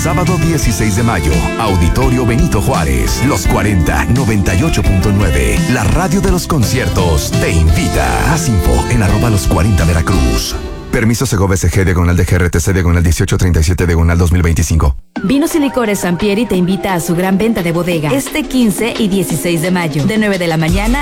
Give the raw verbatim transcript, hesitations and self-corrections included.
Sábado dieciséis de mayo, Auditorio Benito Juárez, Los cuarenta, noventa y ocho punto nueve. La radio de los conciertos te invita. Más info en arroba los cuarenta Veracruz. Permiso Segobe S G diagonal de G R T C diagonal dieciocho treinta y siete diagonal dos mil veinticinco. Vinos y Licores Sampieri te invita a su gran venta de bodega este quince y dieciséis de mayo, de nueve de la mañana